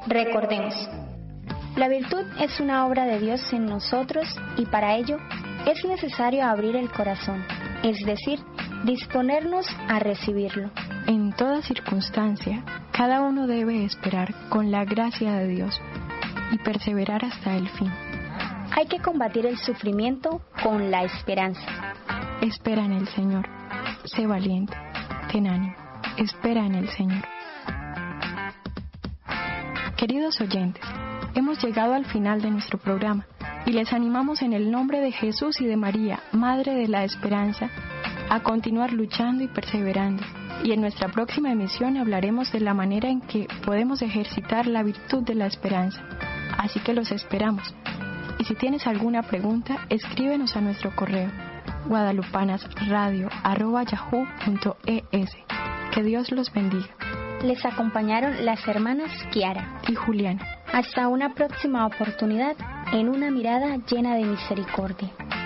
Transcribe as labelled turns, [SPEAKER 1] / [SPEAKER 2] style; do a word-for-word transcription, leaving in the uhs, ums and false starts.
[SPEAKER 1] Recordemos, la virtud es una obra de Dios en nosotros y para ello es necesario abrir el corazón, es decir, disponernos a recibirlo.
[SPEAKER 2] En toda circunstancia, cada uno debe esperar con la gracia de Dios y perseverar hasta el fin.
[SPEAKER 1] Hay que combatir el sufrimiento con la esperanza.
[SPEAKER 2] Espera en el Señor, sé valiente, ten ánimo, espera en el Señor. Queridos oyentes, hemos llegado al final de nuestro programa y les animamos en el nombre de Jesús y de María, Madre de la Esperanza, a continuar luchando y perseverando. Y en nuestra próxima emisión hablaremos de la manera en que podemos ejercitar la virtud de la esperanza. Así que los esperamos. Y si tienes alguna pregunta, escríbenos a nuestro correo guadalupanasradio arroba yahoo punto es. Que Dios los bendiga.
[SPEAKER 1] Les acompañaron las hermanas Kiara
[SPEAKER 2] y Juliana.
[SPEAKER 1] Hasta una próxima oportunidad en una mirada llena de misericordia.